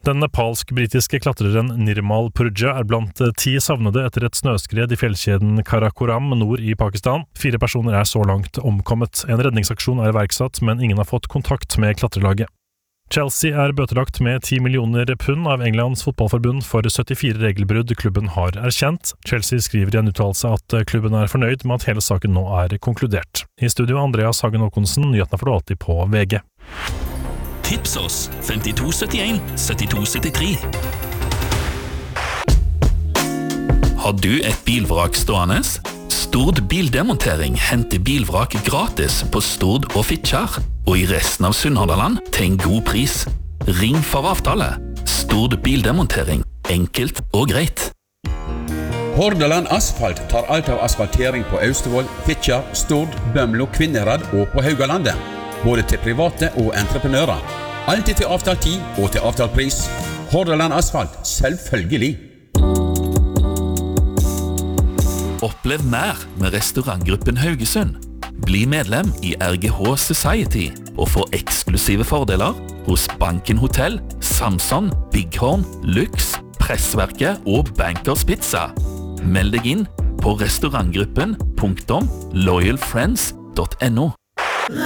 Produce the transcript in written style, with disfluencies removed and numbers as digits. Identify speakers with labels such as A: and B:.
A: Den nepalsk-britiske klatreren Nirmal Purja blant 10 savnede etter et snøskred i fjellkjeden Karakoram nord i Pakistan. 4 personer så langt omkommet. En redningsaksjon iverksatt, men ingen har fått kontakt med klatrelaget. Chelsea bøtelagt med 10 millioner pund av Englands fotballforbund for 74 regelbrudd klubben har erkjent. Chelsea skriver i en uttalelse at klubben fornøyd med at hele saken nå konkludert. I studio Andreas Hagen Håkonsen, nyhetene får du alltid på VG.
B: Tips oss 5271 7273. Har du et bilvrak stående? Stord Bildemontering henter bilvrak gratis på Stord og Fitjar, og i resten av Sunnhordland til en god pris. Ring for avtale. Stord Bildemontering. Enkelt og greit.
C: Hordaland Asfalt tar alt av asfaltering på Austevoll, Fitjar, Stord, Bømlo, Kvinnherad og på Haugalandet. Både til private og entreprenører. Alltid til avtalt tid og til avtalt pris. Hordaland Asfalt, selvfølgelig.
B: Opplev mer med restaurantgruppen Haugesund. Bli medlem i RGH Society og få eksklusive fordeler hos Banken Hotel, Samson, Bighorn, Lux, Pressverket og Bankers Pizza. Meld deg inn på restaurantgruppen.loyalfriends.no.